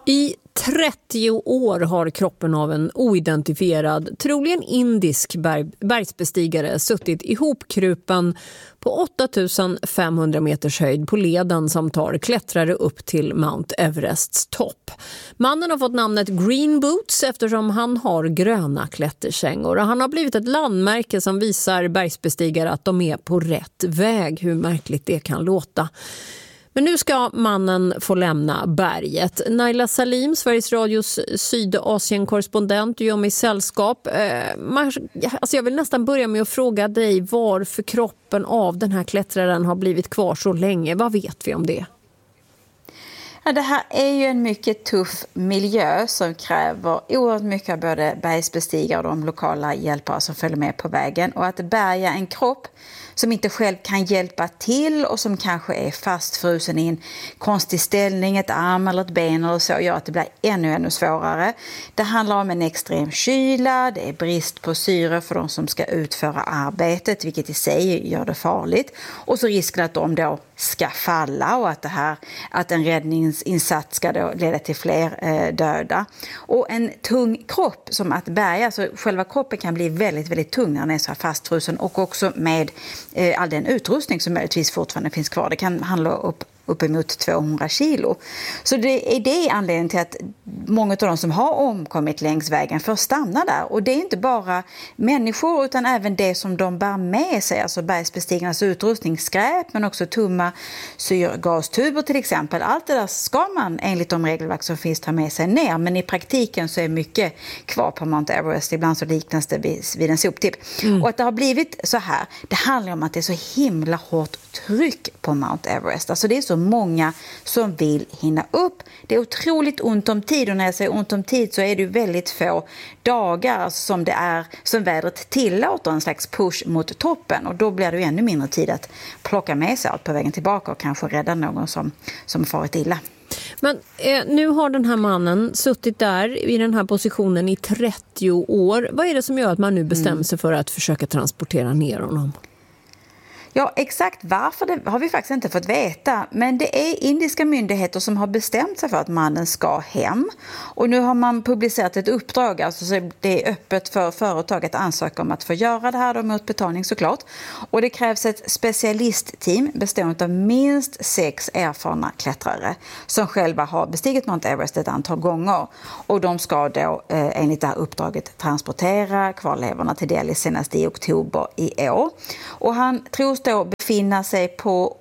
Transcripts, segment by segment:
I 30 år har kroppen av en oidentifierad, troligen indisk bergsbestigare suttit ihopkrupen på 8500 meters höjd på leden som tar klättrare upp till Mount Everests topp. Mannen har fått namnet Green Boots eftersom han har gröna klätterkängor, och han har blivit ett landmärke som visar bergsbestigare att de är på rätt väg, hur märkligt det kan låta. Men nu ska mannen få lämna berget. Naila Salim, Sveriges Radios Sydasien-korrespondent, gör mig sällskap. Jag vill nästan börja med att fråga dig varför kroppen av den här klättraren har blivit kvar så länge. Vad vet vi om det? Ja, det här är ju en mycket tuff miljö som kräver oerhört mycket av både bergsbestigare och de lokala hjälpare som följer med på vägen. Och att bärga en kropp som inte själv kan hjälpa till och som kanske är fastfrusen i en konstig ställning, ett arm eller ett ben eller så, gör att det blir ännu svårare. Det handlar om en extrem kyla, det är brist på syre för de som ska utföra arbetet, vilket i sig gör det farligt. Och så risken att de då ska falla och att en räddningsinsats ska då leda till fler döda. Och en tung kropp som att bärga, så själva kroppen kan bli väldigt tung när den är så här fastfrusen, och också med all den utrustning som möjligtvis fortfarande finns kvar. Det kan handla uppemot 200 kilo. Så det är anledningen till att många av de som har omkommit längs vägen får stanna där. Och det är inte bara människor utan även det som de bär med sig, alltså bergsbestigarnas utrustning, skräp, men också tumma syrgastuber till exempel. Allt det där ska man enligt de regelverk som finns ta med sig ner, men i praktiken så är mycket kvar på Mount Everest. Ibland så liknas det vid en soptipp. Och att det har blivit så här, det handlar om att det är så himla hårt tryck på Mount Everest. Alltså det är så många som vill hinna upp. Det är otroligt ont om tid, och när jag säger ont om tid så är det väldigt få dagar som vädret tillåter en slags push mot toppen, och då blir det ju ännu mindre tid att plocka med sig allt på vägen tillbaka och kanske rädda någon som farit illa. Men nu har den här mannen suttit där i den här positionen i 30 år. Vad är det som gör att man nu bestämmer sig för att försöka transportera ner honom? Ja, exakt varför det har vi faktiskt inte fått veta, men det är indiska myndigheter som har bestämt sig för att mannen ska hem, och nu har man publicerat ett uppdrag, alltså så det är öppet för företag att ansöka om att få göra det här då, mot betalning såklart, och det krävs ett specialistteam bestående av minst 6 erfarna klättrare som själva har bestigit Mount Everest ett antal gånger, och de ska då enligt det här uppdraget transportera kvarlevorna till Delhi senast i oktober i år, och han tros då befinna sig på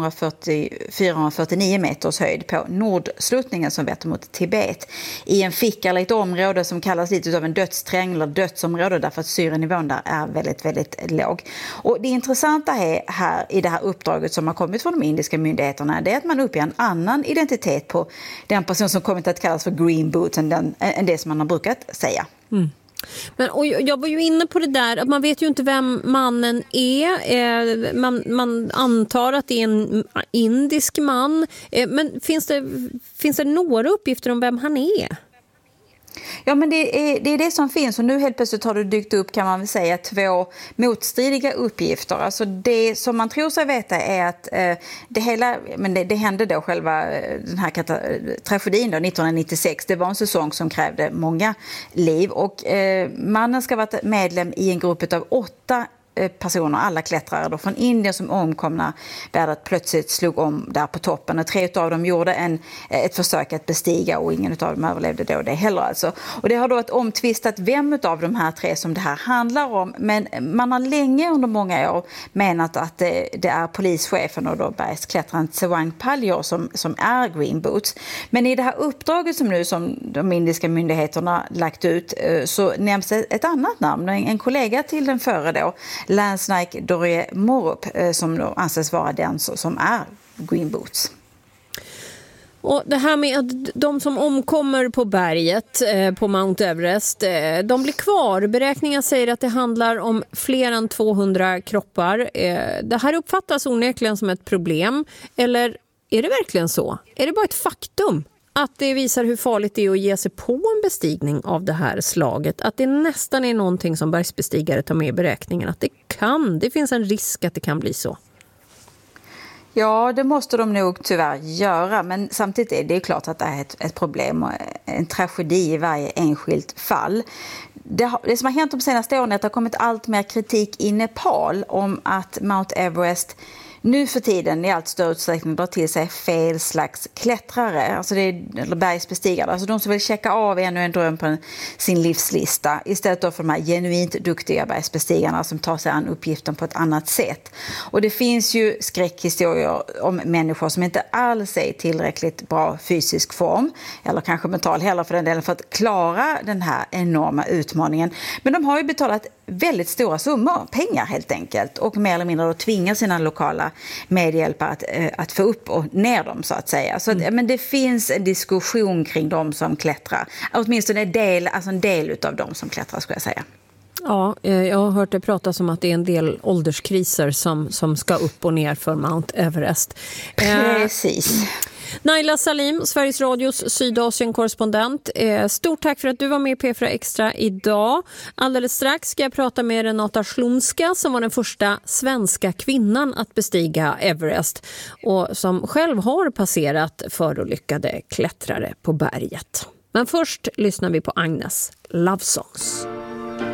449 meters höjd på nordsluttningen som vetter mot Tibet, i en ficka eller ett område som kallas lite av en dödsträng eller dödsområde, därför att syrenivån där är väldigt låg. Och det intressanta här i det här uppdraget som har kommit från de indiska myndigheterna, det är att man uppger en annan identitet på den person som kommit att kallas för Green Boots än det som man har brukat säga. Men, och jag var ju inne på det där att man vet ju inte vem mannen är. Man antar att det är en indisk man. Men finns det några uppgifter om vem han är? Ja, men det är det som finns, och nu helt plötsligt har det dykt upp, kan man väl säga, 2 motstridiga uppgifter. Alltså det som man tror sig veta är att det hände då själva den här tragedin då 1996. Det var en säsong som krävde många liv, och mannen ska ha varit medlem i en grupp av 8 personer, alla klättrare då från Indien, som omkomna vädret plötsligt slog om där på toppen, och 3 av dem gjorde ett försök att bestiga, och ingen av dem överlevde då det heller alltså. Och det har då varit omtvistat vem av de här 3 som det här handlar om, men man har länge under många år menat att det är polischefen och då bergsklättraren Tsewang Paljor som är Green Boots. Men i det här uppdraget som de indiska myndigheterna lagt ut så nämns ett annat namn, en kollega till den före då, Lance Naik Dorje Morup, som då anses vara den som är Green Boots. Och det här med att de som omkommer på berget på Mount Everest, de blir kvar. Beräkningar säger att det handlar om fler än 200 kroppar. Det här uppfattas onekligen som ett problem. Eller är det verkligen så? Är det bara ett faktum att det visar hur farligt det är att ge sig på en bestigning av det här slaget? Att det nästan är någonting som bergsbestigare tar med i beräkningen. Att det finns en risk att det kan bli så. Ja, det måste de nog tyvärr göra, men samtidigt är det klart att det är ett problem och en tragedi i varje enskilt fall. Det som har hänt de senaste åren är att det har kommit allt mer kritik i Nepal om att Mount Everest nu för tiden i allt större utsträckning drar till sig fel slags klättrare, alltså det är, eller bergsbestigare, alltså de som vill checka av ännu en dröm på sin livslista istället för de här genuint duktiga bergsbestigarna som tar sig an uppgiften på ett annat sätt. Och det finns ju skräckhistorier om människor som inte alls är i tillräckligt bra fysisk form, eller kanske mental heller för den delen, för att klara den här enorma utmaningen. Men de har ju betalat väldigt stora summor, pengar helt enkelt, och mer eller mindre tvingar sina lokala medhjälpare att få upp och ner dem så att säga. Så att, men det finns en diskussion kring de som klättrar. Åtminstone en del av de som klättrar skulle jag säga. Ja, jag har hört det pratas om att det är en del ålderskriser som ska upp och ner för Mount Everest. Precis. Naila Salim, Sveriges Radios Sydasien-korrespondent. Stort tack för att du var med i P4 Extra idag. Alldeles strax ska jag prata med Renata Slomska som var den första svenska kvinnan att bestiga Everest och som själv har passerat förolyckade klättrare på berget. Men först lyssnar vi på Agnes Love Songs.